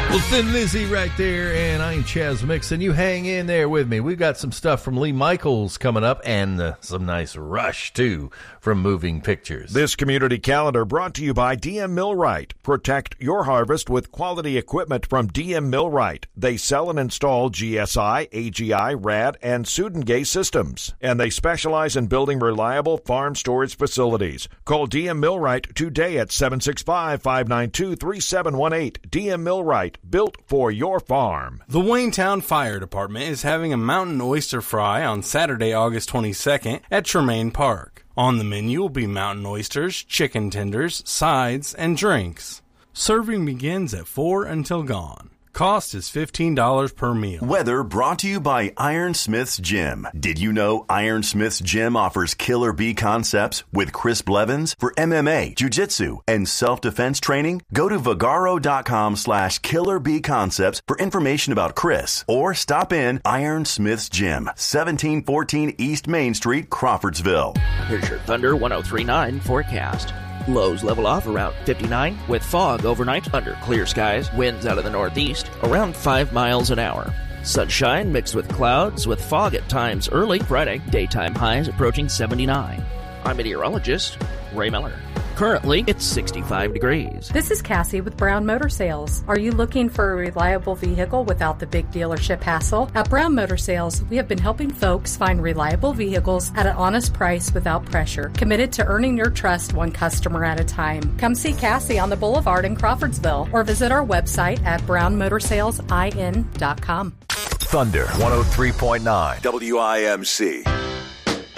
Well, Thin Lizzy right there, and I'm Chaz Mixon. You hang in there with me. We've got some stuff from Lee Michaels coming up, and some nice Rush, too, from Moving Pictures. This community calendar brought to you by DM Millwright. Protect your harvest with quality equipment from DM Millwright. They sell and install GSI, AGI, RAD, and Sudengate systems, and they specialize in building reliable farm storage facilities. Call DM Millwright today at 765-592-3718. DM Millwright. Built for your farm. The Waynetown Fire Department is having a mountain oyster fry on Saturday, August 22nd at Tremaine Park. On the menu will be mountain oysters, chicken tenders, sides, and drinks. Serving begins at 4 until gone. Cost is $15 per meal. Weather brought to you by Ironsmith's Gym. Did you know Ironsmith's Gym offers Killer Bee concepts with Chris Blevins for MMA, jiu-jitsu, and self-defense training? Go to Vagaro.com/Killer Bee Concepts for information about Chris, or stop in Ironsmith's Gym, 1714 East Main Street, Crawfordsville. Here's your Thunder 1039 forecast. Lows level off around 59 with fog overnight under clear skies, winds out of the northeast around 5 miles an hour. Sunshine mixed with clouds with fog at times early Friday, daytime highs approaching 79. I'm meteorologist Ray Miller. Currently, it's 65 degrees. This is Cassie with Brown Motor Sales. Are you looking for a reliable vehicle without the big dealership hassle? At Brown Motor Sales, we have been helping folks find reliable vehicles at an honest price without pressure, committed to earning your trust one customer at a time. Come see Cassie on the Boulevard in Crawfordsville or visit our website at brownmotorsalesIN.com. Thunder 103.9 WIMC.